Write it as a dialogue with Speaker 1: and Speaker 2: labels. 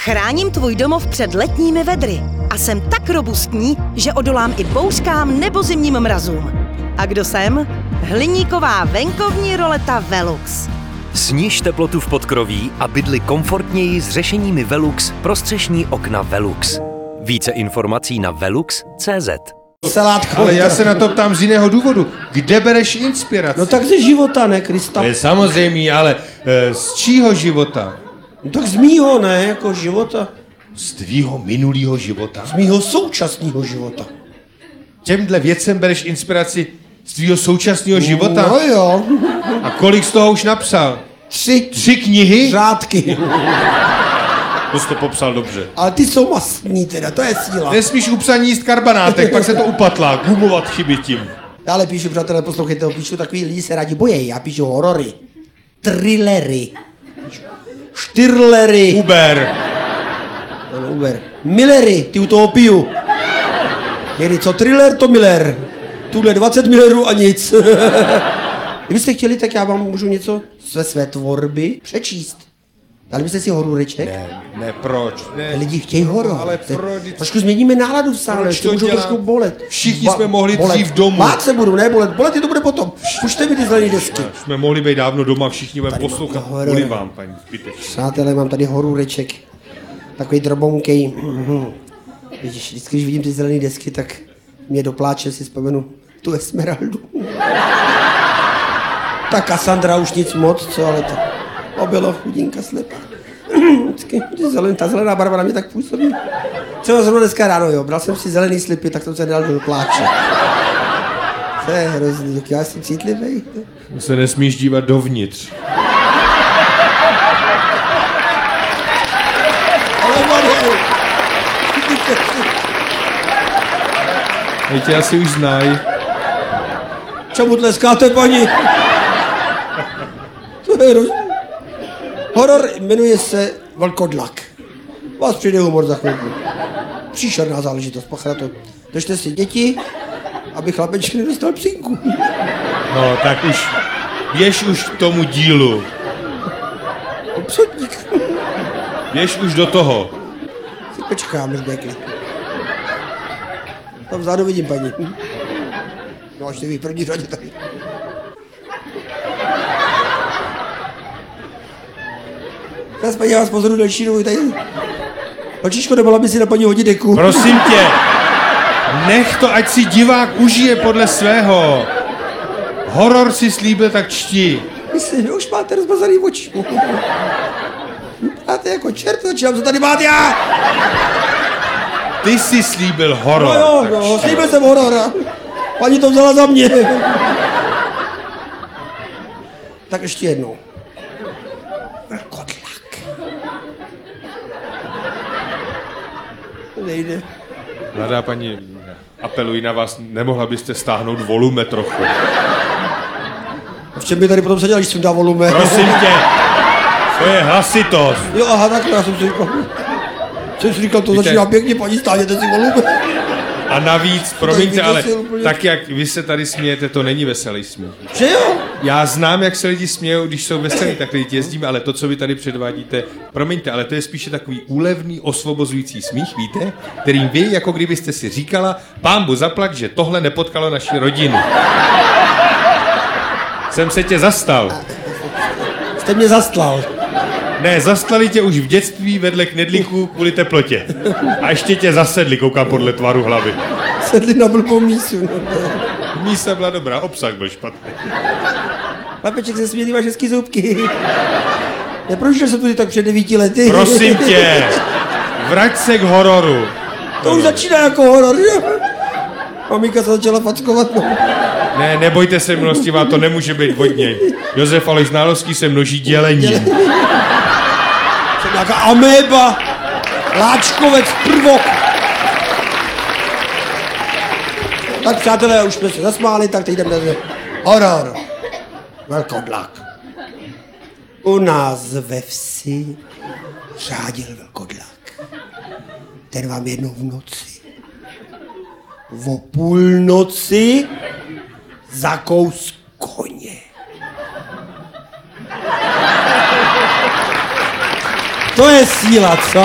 Speaker 1: Chráním tvůj domov před letními vedry a jsem tak robustní, že odolám i bouřkám nebo zimním mrazům. A kdo jsem? Hliníková venkovní roleta Velux.
Speaker 2: Sniž teplotu v podkroví a bydli komfortněji s řešeními Velux pro střešní okna Velux. Více informací na velux.cz.
Speaker 3: Ale já se na to ptám z jiného důvodu. Kde bereš inspiraci?
Speaker 4: No tak ze života, ne, Krista?
Speaker 3: Je samozřejmě, ale z čího života?
Speaker 4: No tak z mýho, ne, jako života.
Speaker 3: Z tvýho minulýho života?
Speaker 4: Z mýho současného života.
Speaker 3: Těmhle věcem bereš inspiraci z tvýho současného života?
Speaker 4: No jo.
Speaker 3: A kolik z toho už napsal?
Speaker 4: 3
Speaker 3: knihy?
Speaker 4: řádky.
Speaker 3: To jsi to popsal dobře.
Speaker 4: Ale ty jsou masní teda, to je síla.
Speaker 3: Nesmíš u psaní jíst karbanátek, pak se to upatlá, gumovat chyby tím.
Speaker 4: Já ale píšu, přátelé, poslouchejte, píšu takový lidi se rádi bojejí, já píšu horory, thrillery, štyrlery, Uber, Millery, ty u toho piju. Někdy co thriller, to Miller. Tuhle 20 millerů a nic. Kdybyste chtěli, tak já vám můžu něco ze své tvorby přečíst. Dali byste si horůreček?
Speaker 3: Ne, proč? Ne.
Speaker 4: Lidi chtějí horor.
Speaker 3: Ale proč?
Speaker 4: Trošku změníme náladu v sále,
Speaker 3: Proč
Speaker 4: ještě
Speaker 3: to
Speaker 4: můžou
Speaker 3: dělá?
Speaker 4: trošku bolet.
Speaker 3: Všichni jsme mohli dřív domů.
Speaker 4: Bát se budu, ne bolet. Bolet je to bude potom. Pušte mi ty zelený desky.
Speaker 3: Jsme mohli být dávno doma, všichni budeme poslouchat
Speaker 4: horor.
Speaker 3: kvůli vám, paní zbytečně.
Speaker 4: Přátelé, mám tady horůreček. Takový drobonkej. Vidíš, vždycky, když vidím ty zelený desky, tak mě dopláče, si vzpomenu tu Esmeraldu. Ta Cassandra už nic moc, co, ale to bylo chudinka slepá. Vždycky ta zelená barva na mě tak působí. Třeba zrovna dneska ráno, jo, bral jsem si zelený slipy, tak jsem se nedal do pláče. To je hrozný, já jsem citlivý.
Speaker 3: Se nesmíš dívat dovnitř. Teď tě asi už znají.
Speaker 4: Čemu tleskáte, paní? To je hrozný. Horor jmenuje se Vlkodlak. Vás přijde humor za chvilku. Příšerná záležitost, pacha na to. Držte si děti, aby chlapeček nedostal psínku.
Speaker 3: No, tak už běž už k tomu dílu.
Speaker 4: Psotník.
Speaker 3: Běž už do toho.
Speaker 4: Si počkám, už bekli. Tam vzadu vidím, paní. No, až vy první řadě tady. Teraz paní, já vás pozoru další dobu tady. Holčičko, nemohla by si na paní hodit deku?
Speaker 3: Prosím tě, nech to, ať si divák užije podle svého. Horor si slíbil, tak čti.
Speaker 4: Myslím, že už máte rozmazaný oči. Máte jako čert, začínám se tady bát já.
Speaker 3: Ty jsi slíbil horor.
Speaker 4: No jo, no, slíbil jsem horor. Paní to vzala za mě. Tak ještě jednou. Vlkodlak. To nejde.
Speaker 3: Mladá paní, apeluji na vás, nemohla byste stáhnout volume trochu.
Speaker 4: A v čem by tady potom seděl, když jsem dal volume?
Speaker 3: Prosím tě, to je hlasitost.
Speaker 4: Jo, aha, takhle, já jsem si říkal. Jsem si říkal, to
Speaker 3: Víte-
Speaker 4: začíná pěkně, paní, stáhněte si volume.
Speaker 3: A navíc, promiňte, ale
Speaker 4: vyděsil úplně.
Speaker 3: tak, jak vy se tady smějete, to není veselý smích.
Speaker 4: Že jo?
Speaker 3: Já znám, jak se lidi smějou, když jsou veselí, tak lidi jezdíme, ale to, co vy tady předvádíte, promiňte, ale to je spíše takový úlevný, osvobozující smích, víte? Kterým vy, jako kdybyste si říkala, pánbu zaplať, že tohle nepotkalo naši rodinu. Jsem se tě zastal.
Speaker 4: Jste mě zastlal.
Speaker 3: Ne, zastlali tě už v dětství vedle knedlíků kvůli teplotě. A ještě tě zasedli, koukám podle tvaru hlavy.
Speaker 4: Sedli na blbou mísu. No.
Speaker 3: Mísa byla dobrá, obsah byl špatný.
Speaker 4: Chlapeček se smělý, máš hezký zubky. Neprožil jsem tu tak před 9 lety.
Speaker 3: Prosím tě, vrať se k hororu.
Speaker 4: To už začíná jako horor, že? Maminka se začala fackovat. No.
Speaker 3: Ne, nebojte se, milostivá, to nemůže být od něj. Josef Aleš Ználovský se množí dělením.
Speaker 4: Jsem nějaká améba, láčkovec, prvok. Tak přátelé, už jsme se zasmáli, tak teď jdeme na horor. Vlkodlak. U nás ve vsi řádil vlkodlak. Ten vám jednou v noci, o půlnoci, zakous koně. To je síla, co?